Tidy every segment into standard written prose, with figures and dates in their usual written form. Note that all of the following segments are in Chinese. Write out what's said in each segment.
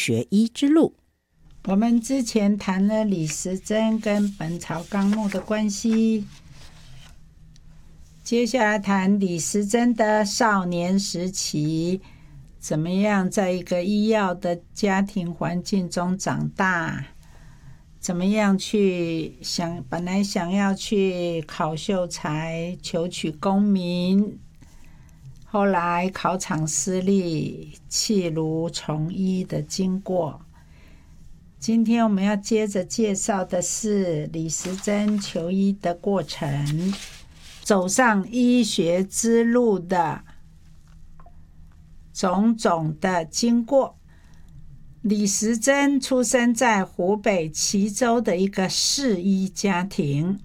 学医之路。 我们之前谈了李时珍跟《本草纲目》的关系，接下来谈李时珍的少年时期，怎么样在一个医药的家庭环境中长大，怎么样本来想要去考秀才求取功名，后来考场失利，弃儒从医的经过。今天我们要接着介绍的是李时珍求医的过程，走上医学之路的种种的经过。李时珍出生在湖北蕲州的一个士医家庭，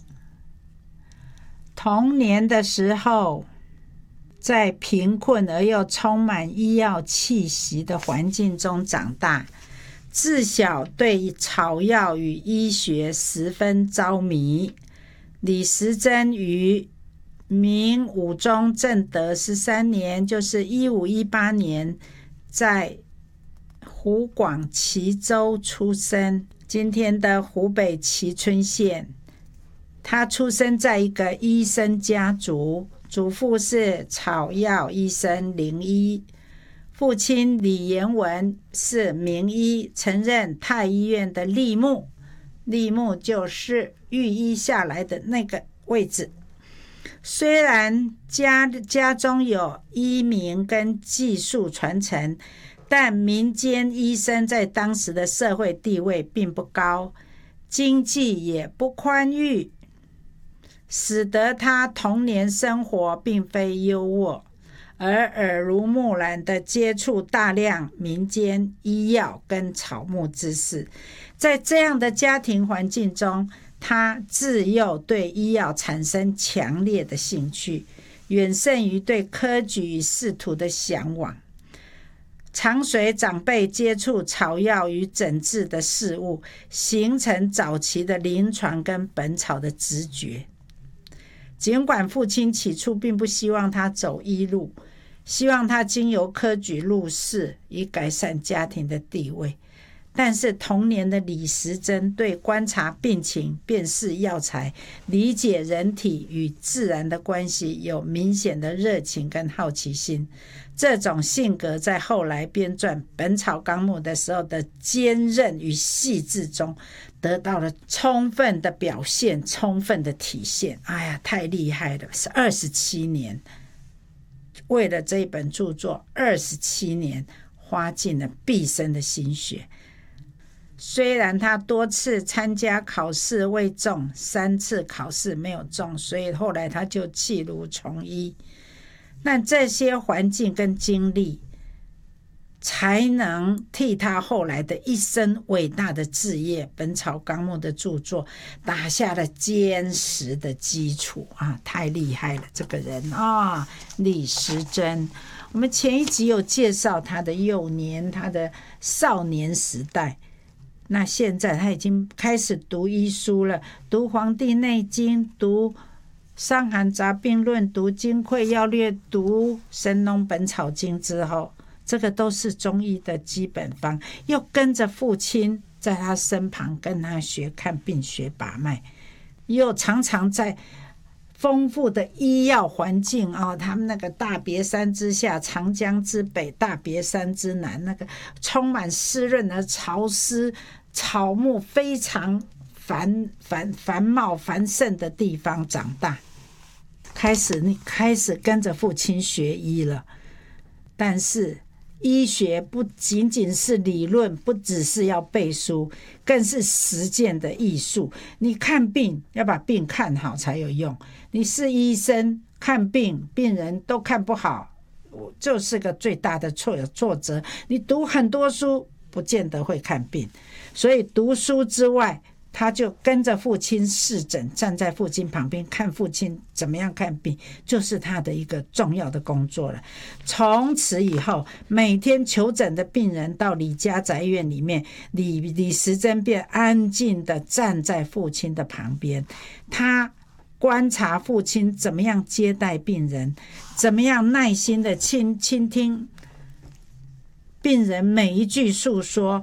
童年的时候在贫困而又充满医药气息的环境中长大，自小对草药与医学十分着迷。李时珍于明武宗正德13年，就是1518年，在湖广蕲州出生，今天的湖北蕲春县。他出生在一个医生家族，祖父是草药医生林医，父亲李延文是名医，曾任太医院的吏目，吏目就是御医下来的那个位置。虽然家中有医名跟技术传承，但民间医生在当时的社会地位并不高，经济也不宽裕，使得他童年生活并非优渥，而耳濡目染地接触大量民间医药跟草木知识。在这样的家庭环境中，他自幼对医药产生强烈的兴趣，远胜于对科举与仕途的向往。常随长辈接触草药与诊治的事物，形成早期的临床跟本草的直觉。尽管父亲起初并不希望他走医路，希望他经由科举入仕以改善家庭的地位，但是童年的李时珍对观察病情、辨识药材、理解人体与自然的关系有明显的热情跟好奇心。这种性格在后来编撰《本草纲目》的时候的坚韧与细致中得到了充分的表现，充分的体现。哎呀，太厉害了，是27年，为了这一本著作27年花尽了毕生的心血。虽然他多次参加考试未中，3次考试没有中，所以后来他就弃儒从医。那这些环境跟经历才能替他后来的一生伟大的志业《本草纲目》的著作打下了坚实的基础啊！太厉害了，这个人啊，李时珍。我们前一集有介绍他的幼年，他的少年时代。那现在他已经开始读医书了，读《黄帝内经》，读《伤寒杂病论》，读《金匮要略》，读《神农本草经》之后，这个都是中医的基本方，又跟着父亲在他身旁跟他学看病学把脉，又常常在丰富的医药环境他们那个大别山之下，长江之北，大别山之南，那个充满湿润而潮湿，草木非常繁茂繁盛的地方长大。你开始跟着父亲学医了，但是医学不仅仅是理论，不只是要背书，更是实践的艺术。你看病要把病看好才有用，你是医生看病，病人都看不好，就是个最大的挫折。你读很多书不见得会看病，所以读书之外，他就跟着父亲视诊，站在父亲旁边看父亲怎么样看病，就是他的一个重要的工作了。从此以后，每天求诊的病人到李家宅院里面，李时珍便安静地站在父亲的旁边，他观察父亲怎么样接待病人，怎么样耐心地倾听病人每一句诉说，